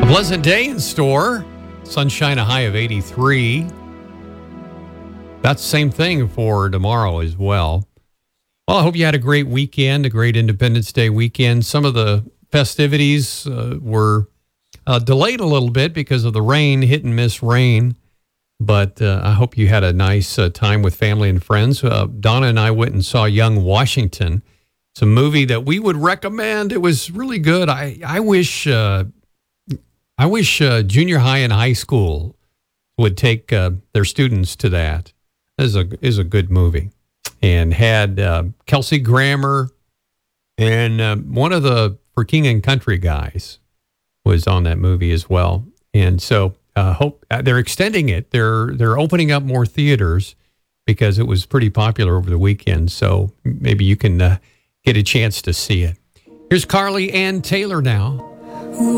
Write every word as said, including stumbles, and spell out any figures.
A pleasant day in store. Sunshine, a high of eighty-three. That's the same thing for tomorrow as well. Well, I hope you had a great weekend, a great Independence Day weekend. Some of the festivities uh, were uh, delayed a little bit because of the rain, hit and miss rain. But uh, I hope you had a nice uh, time with family and friends. Uh, Donna and I went and saw Young Washington. It's a movie that we would recommend. It was really good. I, I wish... Uh, I wish uh, junior high and high school would take uh, their students to that. It is a, is a good movie. And had uh, Kelsey Grammer and uh, one of the For King and Country guys was on that movie as well. And so uh, hope uh, they're extending it. They're they're opening up more theaters because it was pretty popular over the weekend. So maybe you can uh, get a chance to see it. Here's Carly Ann Taylor now.